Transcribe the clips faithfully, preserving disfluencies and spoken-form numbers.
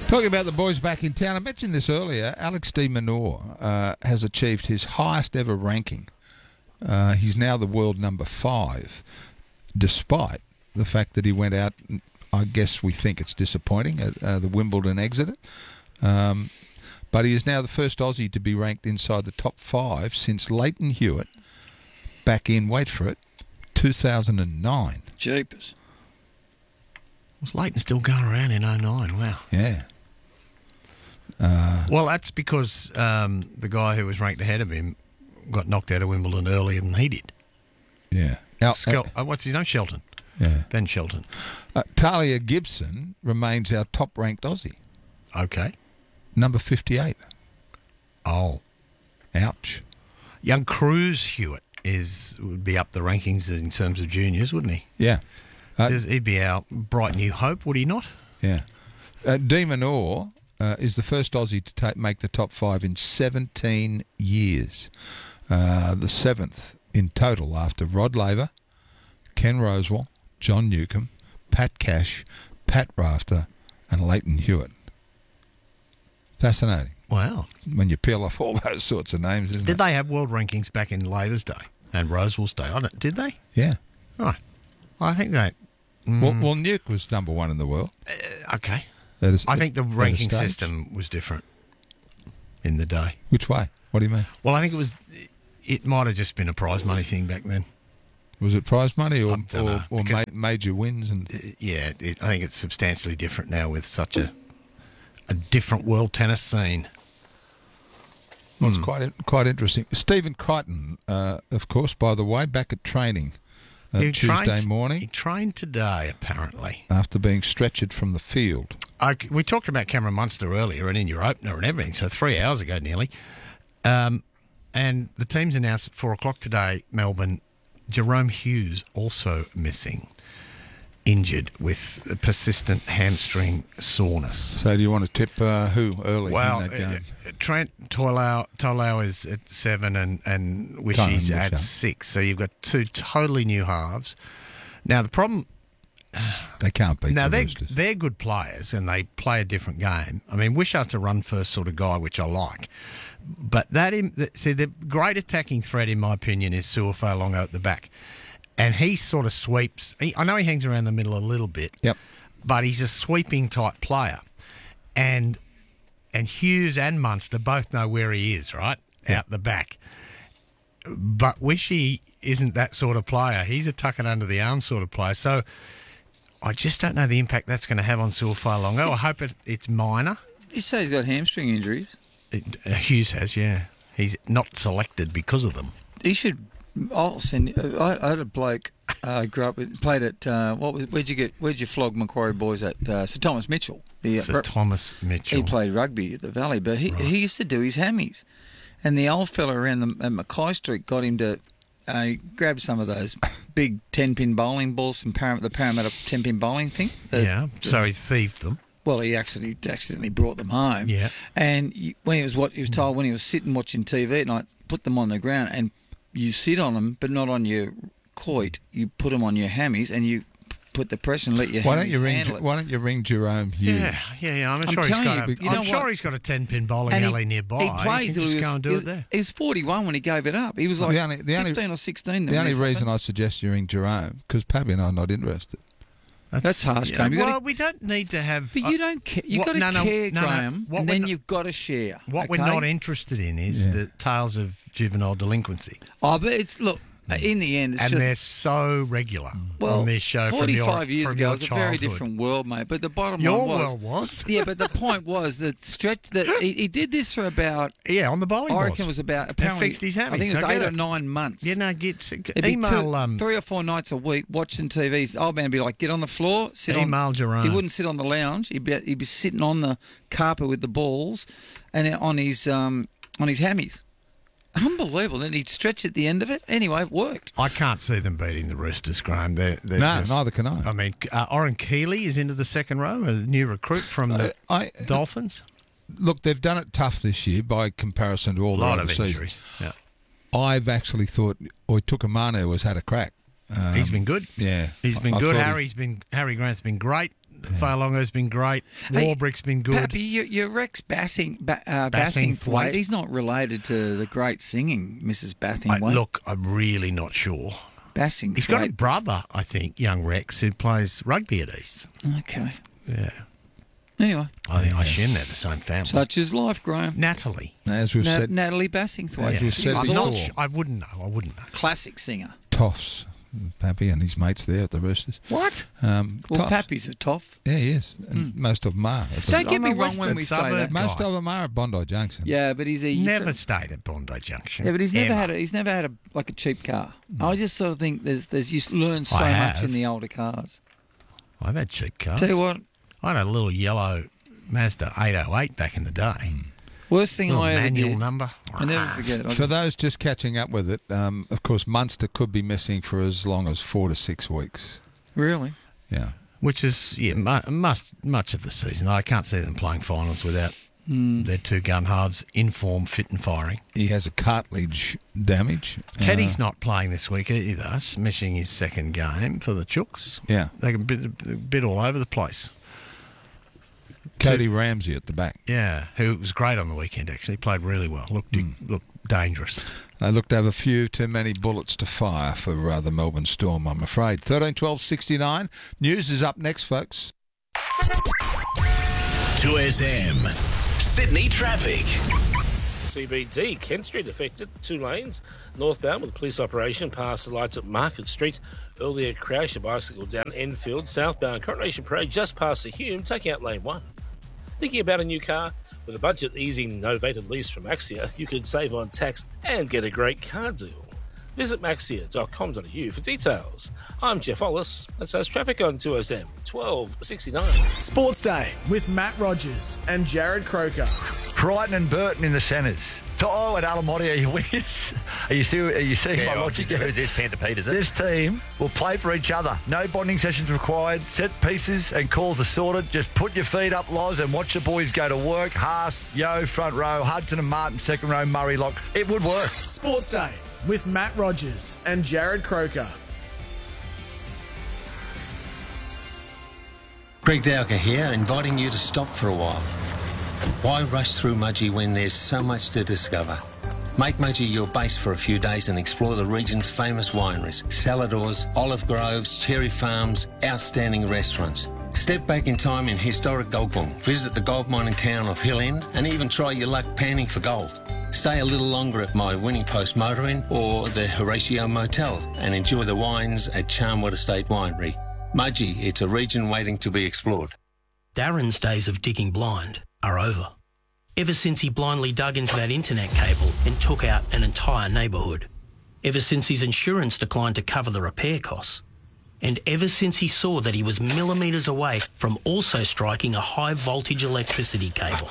Talking about the boys back in town, I mentioned this earlier. Alex de Minaur uh, has achieved his highest ever ranking. Uh, he's now the world number five, despite the fact that he went out, I guess we think it's disappointing, at uh, the Wimbledon exit. Um, but he is now the first Aussie to be ranked inside the top five since Leighton Hewitt back in, wait for it, two thousand nine. Jeepers. Was Leighton still going around in oh nine? Wow. Yeah. Uh, well, that's because um, the guy who was ranked ahead of him got knocked out of Wimbledon earlier than he did. Yeah. Now, Skel- uh, what's his name? Shelton. Yeah. Ben Shelton. Uh, Talia Gibson remains our top-ranked Aussie. Okay. Number fifty-eight. Oh. Ouch. Young Cruz Hewitt is would be up the rankings in terms of juniors, wouldn't he? Yeah. Uh, He'd be our bright new hope, would he not? Yeah. Uh, de Minaur uh, is the first Aussie to ta- make the top five in seventeen years. Uh, the seventh in total after Rod Laver, Ken Rosewell, John Newcombe, Pat Cash, Pat Rafter and Leighton Hewitt. Fascinating. Wow. When you peel off all those sorts of names, isn't Did it? they have world rankings back in Laver's day and Rosewell's day? I don't, did they? Yeah. Right. I think they... Mm. Well, well, Nuke was number one in the world. Uh, okay. That is, I think the at a ranking stage. system was different in the day. Which way? What do you mean? Well, I think it was... It might have just been a prize money thing back then. Was it prize money or, I don't or, know, or because- ma- major wins? And Uh, yeah, it, I think it's substantially different now with such a a different world tennis scene. well, it's quite in- quite interesting. Stephen Crichton, uh, of course, by the way, back at training uh, He Tuesday trained- He morning trained today, apparently. after being stretchered from the field. I, we talked about Cameron Munster earlier and in your opener and everything, so three hours ago nearly. Um, and the team's announced at four o'clock today, Melbourne, Jerome Hughes also missing, injured with a persistent hamstring soreness. So do you want to tip uh, who early Well, in that game? uh, Trent Toilau, Toilau is at seven and, and Wishy's Conan at Wisher. six. So you've got two totally new halves. Now, the problem... They can't beat Now, the they're, Roosters. they're good Players and they play a different game. I mean, Wishart's a run-first sort of guy, which I like. But that, in, the, see, the great attacking threat, in my opinion, is Suafo Longo at the back. And he sort of sweeps. He, I know he hangs around the middle a little bit. Yep. But he's a sweeping type player. And and Hughes and Munster both know where he is, right? Yep. Out the back. But Wishy isn't that sort of player. He's a tuck it under the arm sort of player. So I just don't know the impact that's going to have on Suafo Longo. I hope it, it's minor. You say he's got hamstring injuries. It, uh, Hughes has, yeah. He's not selected because of them. He should. I'll send. I, I had a bloke uh, grew up with, played at. Uh, what was? Where'd you get? Where'd you flog Macquarie boys at? Uh, Sir Thomas Mitchell. The, uh, Sir Thomas Mitchell. He played rugby at the Valley, but he Right. he used to do his hammies, and the old fella around the at Mackay Street got him to uh, grab some of those big ten pin bowling balls from Param- the Parramatta ten pin bowling thing. The- Yeah, so he thieved them. Well, he actually accidentally brought them home. Yeah. And you, when he was what he was told when he was sitting watching T V at night, put them on the ground and you sit on them, but not on your coit. You put them on your hammies and you put the pressure and let your Why hammies don't you ring? handle it. Why don't you ring Jerome Hughes? Yeah, yeah, yeah. I'm, I'm sure he's telling got. you, A, you know I'm sure what? he's got a ten-pin bowling And he- alley nearby. He played can till just he was, go and do he it was, there. he was forty-one when he gave it up. He was Well, like the only- the only- fifteen or sixteen. The only reason I suggest you ring Jerome because Pabby and I are not interested. That's harsh, yeah, Graham. You Well, gotta- we don't need to have. But you don't care. You've what- got to no, no, care, no, no. Graham, What and we're then not- you've got to share. What okay? we're not interested in is Yeah. the tales of juvenile delinquency, Oh, but it's look. In the end, it's and just they're so regular well, on this show. from forty-five your, years from ago, your it was a very childhood. different world, mate. But the bottom Your line was, world was. yeah. But the point was that stretch that he, he did this for about. Yeah, on the bowling I reckon balls. it was about They apparently. fixed his I think hammies, it was I eight get or it. nine months. Yeah, no, get It'd be email. two, um, three or four nights a week watching T V. His old man would be like, get on the floor, sit on. Email Jerome. He wouldn't sit on the lounge. He'd be, he'd be sitting on the carpet with the balls, and on his um on his hammies. Unbelievable. Then he'd stretch at the end of it. Anyway, it worked. I can't see them beating the Roosters, Graham. They're, they're No, just- neither can I. I mean, uh, Oren Keeley is into the second row, a new recruit from the Uh, I Dolphins. look. They've done it tough this year by comparison to all A the lot other of seasons. injuries. Yeah. I've actually thought Oitukamanu has had a crack. Um, He's been good. Yeah, He's been I- I good. thought he- Harry's been Harry Grant's been great. Failongo's been great. Hey, Warbrick's been good. Pappy, your, your Rex Bassing, ba, uh, Bassingthwaite. Bassingthwaite, he's not related to the great singing Missus I, Bassingthwaite. look, I'm really not sure. Bassingthwaite. He's got a brother, I think, young Rex, who plays rugby at East. Okay. Yeah. Anyway, I think I assume they're the same family. such is life, Graham. Natalie. As we've Na- said, Natalie Bassingthwaite. As you She said was I'm before. not also su- I wouldn't know. I wouldn't know. a classic singer. Toffs, Pappy and his mates there at the Roosters. What? Um, Well, Toffs. Pappy's a toff. Yeah, he is. And most of them are. That's Don't a- get I'm me a wrong when Western we say suburb that. guy. most of them are at Bondi Junction. Yeah, but he's a Never stayed at Bondi Junction. Yeah, but he's never Ever. had a, he's never had a like a cheap car. I just sort of think there's there's you learn so I much have. in the older cars. I've had cheap cars. Tell you what, I had a little yellow Mazda eight oh eight back in the day. worst thing Little I ever manual did. number. I never forget. I For just, those just catching up with it, um, of course, Munster could be missing for as long as four to six weeks. really, Yeah. Which is yeah, mu- much much of the season. I can't see them playing finals without Hmm. their two gun halves in form, fit and firing. He has a cartilage damage. Teddy's Uh, not playing this week either, missing his second game for the Chooks. Yeah. They're a bit, a bit all over the place. Cody Ramsey at the back. Yeah, who was great on the weekend, actually. Played really well. Looked, Hmm. looked dangerous. They looked to have a few too many bullets to fire for uh, the Melbourne Storm, I'm afraid. thirteen twelve sixty-nine. News is up next, folks. two S M. Sydney traffic. C B D, Kent Street affected, two lanes, northbound with a police operation past the lights at Market Street. Earlier crash, a bicycle down Enfield, southbound Coronation Parade just past the Hume, taking out lane one. Thinking about a new car? With a budget easing novated lease from Maxia, you could save on tax and get a great car deal. Visit maxia dot com dot a u for details. I'm Jeff Ollis. That's us traffic on two S M twelve sixty-nine. Sports Day with Matt Rogers and Jared Croker. Crichton and Burton in the centres. Oh, at Alamotti, are you with us? Are you, see, are you seeing my logic? Who's this? Panther Pete, is it? This team will play for each other. No bonding sessions required. Set pieces and calls are sorted. Just put your feet up, Loz, and watch the boys go to work. Haas, Yo, front row. Hudson and Martin, second row. Murray, lock. It would work. Sports Day with Matt Rogers and Jared Croker. Greg Dowker here, inviting you to stop for a while. Why rush through Mudgee when there's so much to discover? Make Mudgee your base for a few days and explore the region's famous wineries, Saladors, olive groves, cherry farms, outstanding restaurants. Step back in time in historic Goldbung, visit the gold mining town of Hill End, and even try your luck panning for gold. Stay a little longer at my Winning Post Motor Inn or the Horatio Motel and enjoy the wines at Charnwood Estate Winery. Mudgee, it's a region waiting to be explored. Darren's days of digging blind are over. Ever since he blindly dug into that internet cable and took out an entire neighbourhood. Ever since his insurance declined to cover the repair costs. And ever since he saw that he was millimetres away from also striking a high voltage electricity cable.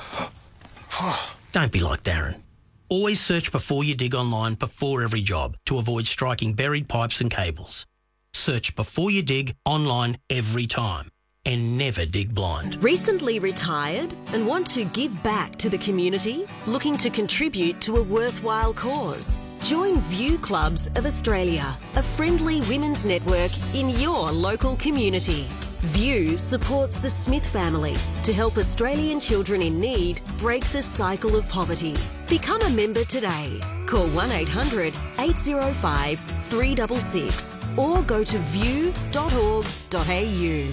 Don't be like Darren. Always search before you dig online before every job to avoid striking buried pipes and cables. Search before you dig online every time. And never dig blind. Recently retired and want to give back to the community? Looking to contribute to a worthwhile cause? Join View Clubs of Australia, a friendly women's network in your local community. View supports the Smith family to help Australian children in need break the cycle of poverty. Become a member today. Call one eight hundred eight oh five three six six or go to view dot org dot a u.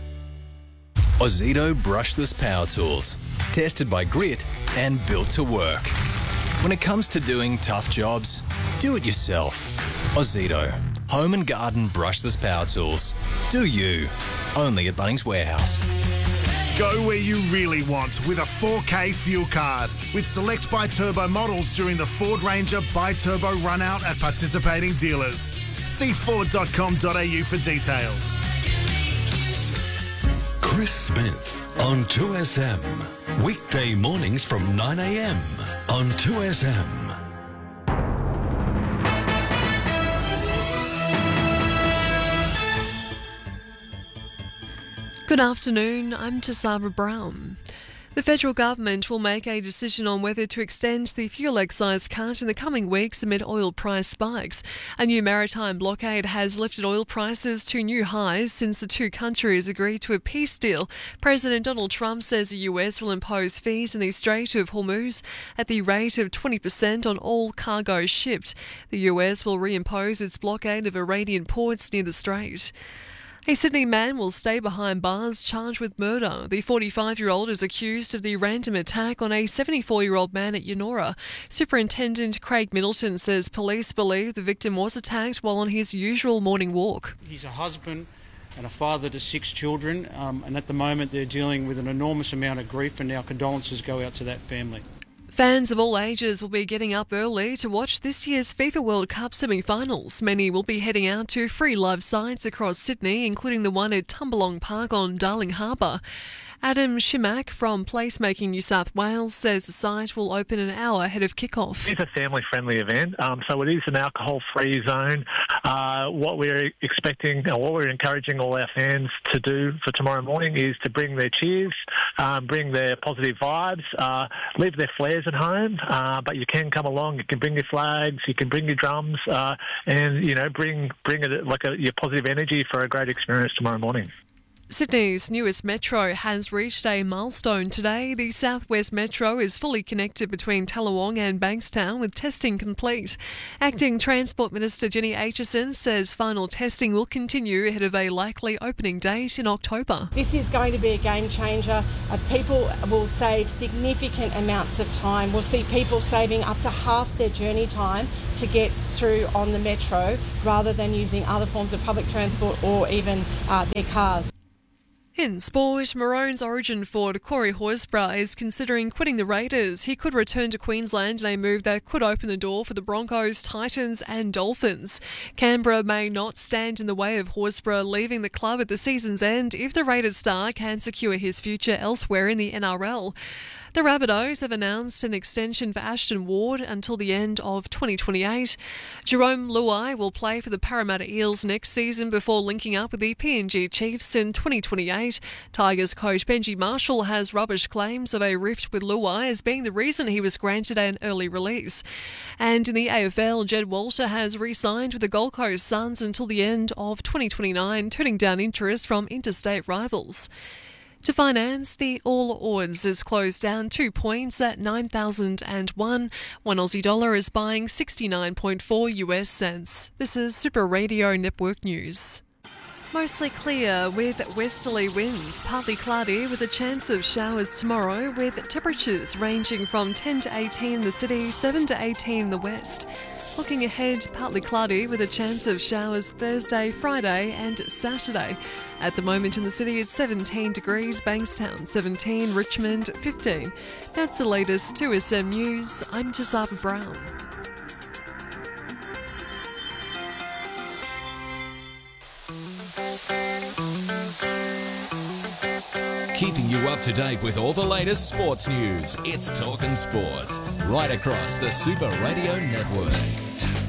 Ozito brushless power tools. Tested by Grit and built to work. When it comes to doing tough jobs, do it yourself. Ozito. Home and garden brushless power tools. Do you. Only at Bunnings Warehouse. Go where you really want with a four K fuel card. With select Bi-Turbo models during the Ford Ranger Bi-Turbo run-out at participating dealers. See ford dot com dot a u for details. Chris Smith on two S M. Weekday mornings from nine a m on two S M. Good afternoon, I'm Tasara Brown. The federal government will make a decision on whether to extend the fuel excise cut in the coming weeks amid oil price spikes. A new maritime blockade has lifted oil prices to new highs since the two countries agreed to a peace deal. President Donald Trump says the U S will impose fees in the Strait of Hormuz at the rate of twenty percent on all cargo shipped. The U S will reimpose its blockade of Iranian ports near the strait. A Sydney man will stay behind bars charged with murder. The forty-five-year-old is accused of the random attack on a seventy-four-year-old man at Yennora. Superintendent Craig Middleton says police believe the victim was attacked while on his usual morning walk. He's a husband and a father to six children, um, and at the moment they're dealing with an enormous amount of grief, and our condolences go out to that family. Fans of all ages will be getting up early to watch this year's FIFA World Cup semi-finals. Many will be heading out to free live sites across Sydney, including the one at Tumbalong Park on Darling Harbour. Adam Shimak from Placemaking New South Wales says the site will open an hour ahead of kick-off. It's a family-friendly event, um, so it is an alcohol-free zone. Uh, what we're expecting, or what we're encouraging all our fans to do for tomorrow morning is to bring their cheers, um, bring their positive vibes, uh, leave their flares at home, uh, but you can come along, you can bring your flags, you can bring your drums, uh, and, you know, bring bring it like a, your positive energy for a great experience tomorrow morning. Sydney's newest metro has reached a milestone today. The South West Metro is fully connected between Tallawong and Bankstown with testing complete. Acting Transport Minister Jenny Aitchison says final testing will continue ahead of a likely opening date in October. This is going to be a game changer. Uh, people will save significant amounts of time. We'll see people saving up to half their journey time to get through on the metro rather than using other forms of public transport or even uh, their cars. In sport, Maroons origin forward Corey Horsburgh is considering quitting the Raiders. He could return to Queensland in a move that could open the door for the Broncos, Titans and Dolphins. Canberra may not stand in the way of Horsburgh leaving the club at the season's end if the Raiders star can secure his future elsewhere in the N R L. The Rabbitohs have announced an extension for Ashton Ward until the end of twenty twenty-eight. Jerome Luai will play for the Parramatta Eels next season before linking up with the P N G Chiefs in twenty twenty-eight. Tigers coach Benji Marshall has rubbished claims of a rift with Luai as being the reason he was granted an early release. And in the A F L, Jed Walter has re-signed with the Gold Coast Suns until the end of twenty twenty-nine, turning down interest from interstate rivals. To finance, the All Ords is closed down two points at nine thousand one. One Aussie dollar is buying sixty-nine point four U S cents. This is Super Radio Network News. Mostly clear with westerly winds, partly cloudy with a chance of showers tomorrow with temperatures ranging from ten to eighteen in the city, seven to eighteen in the west. Looking ahead, partly cloudy with a chance of showers Thursday, Friday and Saturday. At the moment in the city it's seventeen degrees, Bankstown seventeen, Richmond fifteen. That's the latest two S M News. I'm Tazaba Brown. Keeping you up to date with all the latest sports news. It's Talkin' Sports, right across the Super Radio Network.